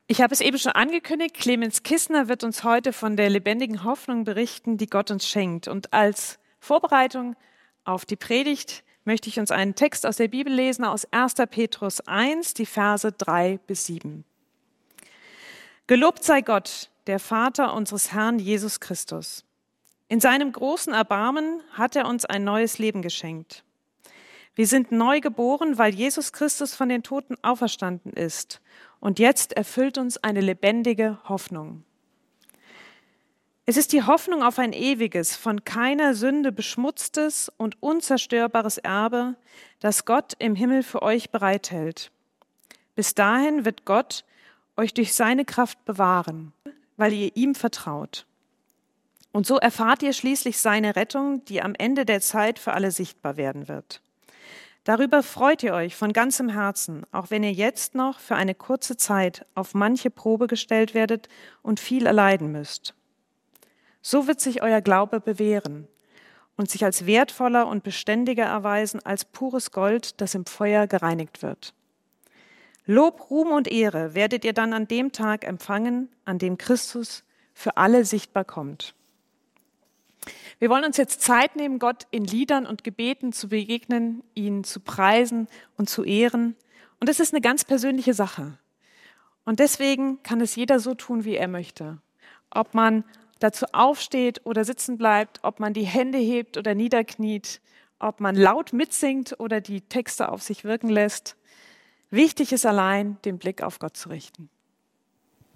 Ich habe es eben schon angekündigt, Clemens Kissner wird uns heute von der lebendigen Hoffnung berichten, die Gott uns schenkt. Und als Vorbereitung auf die Predigt möchte ich uns einen Text aus der Bibel lesen, aus 1. Petrus 1, die Verse 3 bis 7. Gelobt sei Gott, der Vater unseres Herrn Jesus Christus. In seinem großen Erbarmen hat er uns ein neues Leben geschenkt. Wir sind neu geboren, weil Jesus Christus von den Toten auferstanden ist. Und jetzt erfüllt uns eine lebendige Hoffnung. Es ist die Hoffnung auf ein ewiges, von keiner Sünde beschmutztes und unzerstörbares Erbe, das Gott im Himmel für euch bereithält. Bis dahin wird Gott euch durch seine Kraft bewahren, weil ihr ihm vertraut. Und so erfahrt ihr schließlich seine Rettung, die am Ende der Zeit für alle sichtbar werden wird. Darüber freut ihr euch von ganzem Herzen, auch wenn ihr jetzt noch für eine kurze Zeit auf manche Probe gestellt werdet und viel erleiden müsst. So wird sich euer Glaube bewähren und sich als wertvoller und beständiger erweisen als pures Gold, das im Feuer gereinigt wird. Lob, Ruhm und Ehre werdet ihr dann an dem Tag empfangen, an dem Christus für alle sichtbar kommt. Wir wollen uns jetzt Zeit nehmen, Gott in Liedern und Gebeten zu begegnen, ihn zu preisen und zu ehren. Und das ist eine ganz persönliche Sache. Und deswegen kann es jeder so tun, wie er möchte. Ob man dazu aufsteht oder sitzen bleibt, ob man die Hände hebt oder niederkniet, ob man laut mitsingt oder die Texte auf sich wirken lässt. Wichtig ist allein, den Blick auf Gott zu richten.